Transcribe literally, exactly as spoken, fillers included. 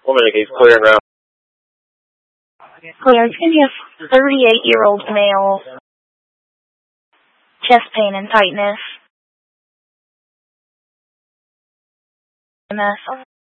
Woman, he's clear now. Clear. It's going to be a thirty-eight-year-old male. Chest pain and tightness. M S.